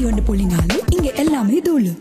91.4 இங்க எல்லாமே தூளு.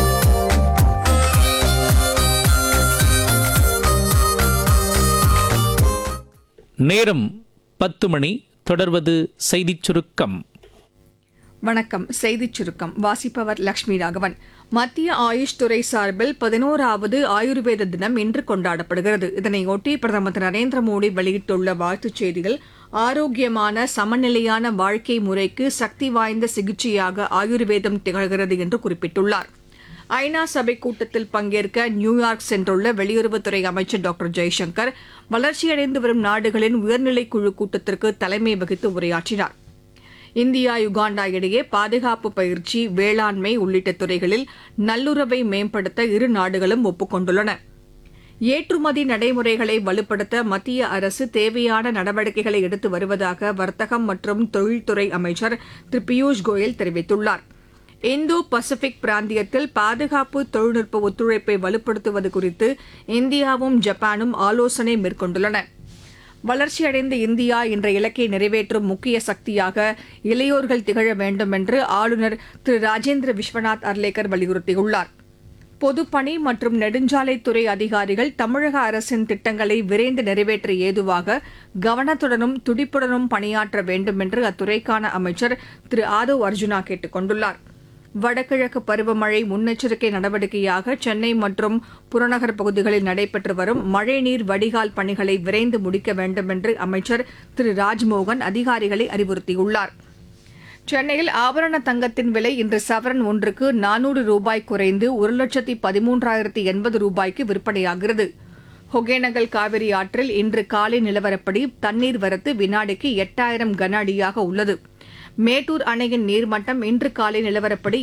நேரம் 10 மணி. தொடர்வது செய்திச் சுருக்கம். வணக்கம். செய்திச் சுருக்கம் வாசிப்பவர் லட்சுமி ராகவன். மத்திய ஆயுஷ் துறை சார்பில் 11வது ஆயுர்வேத தினம் இன்று கொண்டாடப்படுகிறது. இதனையொட்டி பிரதமர் திரு நரேந்திர மோடி வெளியிட்டுள்ள வாழ்த்துச் செய்தியில், ஆரோக்கியமான சமநிலையான வாழ்க்கை முறைக்கு சக்தி வாய்ந்த சிகிச்சையாக ஆயுர்வேதம் திகழ்கிறது என்று குறிப்பிட்டுள்ளார். ஐநா சபை கூட்டத்தில் பங்கேற்க நியூயார்க் சென்றுள்ள வெளியுறவுத்துறை அமைச்சர் டாக்டர் ஜெய்சங்கர் வளர்ச்சியடைந்து வரும் நாடுகளின் உயர்நிலைக் குழு கூட்டத்திற்கு தலைமை வகித்து உரையாற்றினார். இந்தியா யுகாண்டா இடையே பாதுகாப்பு பயிற்சி, வேளாண்மை உள்ளிட்ட துறைகளில் நல்லுறவை மேம்படுத்த இரு நாடுகளும் ஒப்புக் கொண்டுள்ளன. ஏற்றுமதி நடைமுறைகளை வலுப்படுத்த மத்திய அரசு தேவையான நடவடிக்கைகளை எடுத்து வருவதாக வர்த்தகம் மற்றும் தொழில்துறை அமைச்சர் திரு பியூஷ் கோயல் தெரிவித்துள்ளார். இந்தோ பசிபிக் பிராந்தியத்தில் பாதுகாப்பு தொழில்நுட்ப ஒத்துழைப்பை வலுப்படுத்துவது குறித்து இந்தியாவும் ஜப்பானும் ஆலோசனை மேற்கொண்டுள்ளன. வளர்ச்சியடைந்த இந்தியா என்ற இலக்கை நிறைவேற்றும் முக்கிய சக்தியாக இளையோர்கள் திகழ வேண்டும் என்று ஆளுநர் திரு ராஜேந்திர விஸ்வநாத் அர்லேக்கர் வலியுறுத்தியுள்ளார். பொதுப்பணி மற்றும் நெடுஞ்சாலைத்துறை அதிகாரிகள் தமிழக அரசின் திட்டங்களை விரைந்து நிறைவேற்ற ஏதுவாக கவனத்துடனும் துடிப்புடனும் பணியாற்ற வேண்டும் என்று அத்துறைக்கான அமைச்சர் திரு ஆதவ் அர்ஜுனா கேட்டுக் கொண்டுள்ளார். வடகிழக்கு பருவமழை முன்னெச்சரிக்கை நடவடிக்கையாக சென்னை மற்றும் புறநகர் பகுதிகளில் நடைபெற்று வரும் மழைநீர் வடிகால் பணிகளை விரைந்து முடிக்க வேண்டும் என்று அமைச்சர் திரு ராஜ்மோகன் அதிகாரிகளை அறிவுறுத்தியுள்ளார். சென்னையில் ஆபரண தங்கத்தின் விலை இன்று சவரன் ஒன்றுக்கு 400 ரூபாய் குறைந்து 1,13,080 ரூபாய்க்கு விற்பனையாகிறது. ஒகேனக்கல் காவிரி ஆற்றில் இன்று காலை நிலவரப்படி தண்ணீர் வரத்து வினாடிக்கு 8000 கன அடியாக உள்ளது. மேட்டூர் அணையின் நீர்மட்டம் இன்று காலை நிலவரப்படி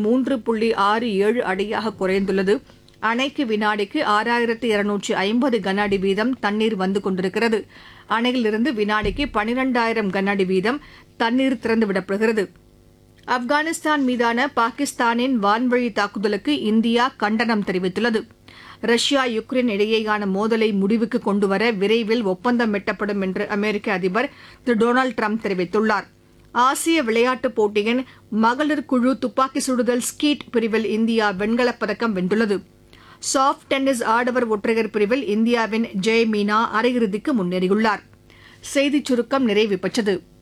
83.67 அடியாக குறைந்துள்ளது. அணைக்கு வினாடிக்கு 6250 கன அடி வீதம் தண்ணீர் வந்து கொண்டிருக்கிறது. அணையிலிருந்து வினாடிக்கு 12000 கன அடி வீதம் தண்ணீர் திறந்துவிடப்படுகிறது. ஆப்கானிஸ்தான் மீதான பாகிஸ்தானின் வான்வழி தாக்குதலுக்கு இந்தியா கண்டனம் தெரிவித்துள்ளது. ரஷ்யா யுக்ரைன் இடையேயான மோதலை முடிவுக்கு கொண்டுவர விரைவில் ஒப்பந்தம் எட்டப்படும் என்று அமெரிக்க அதிபர் திரு டொனால்டு டிரம்ப் தெரிவித்துள்ளார். ஆசிய விளையாட்டுப் போட்டியின் மகளிர் குழு துப்பாக்கி சுடுதல் ஸ்கீட் பிரிவில் இந்தியா வெண்கலப் பதக்கம் வென்றுள்ளது. சாஃப்ட் டென்னிஸ் ஆடவர் ஒற்றையர் பிரிவில் இந்தியாவின் ஜெய் மீனா அரையிறுதிக்கு முன்னேறியுள்ளார். செய்திச் சுருக்கம் நிறைவு பெற்றது.